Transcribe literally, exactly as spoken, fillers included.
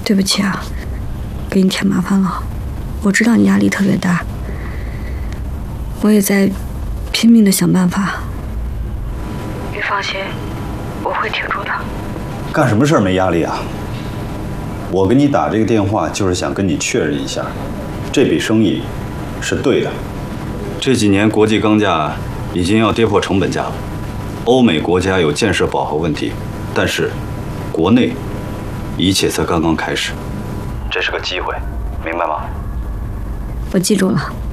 对不起啊，给你添麻烦了。我知道你压力特别大，我也在拼命的想办法。你放心，我会挺住的。 干什么事儿没压力啊？我给你打这个电话就是想跟你确认一下，这笔生意是对的。这几年国际钢价已经要跌破成本价了，欧美国家有建设饱和问题，但是国内一切才刚刚开始，这是个机会，明白吗？ 我记住了。